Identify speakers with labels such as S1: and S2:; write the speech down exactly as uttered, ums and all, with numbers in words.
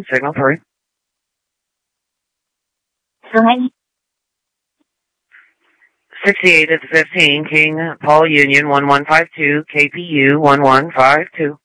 S1: Signal three.
S2: Hi.
S1: sixty-eight at the fifteen, King Paul Union, one one five two, K P U one one five two.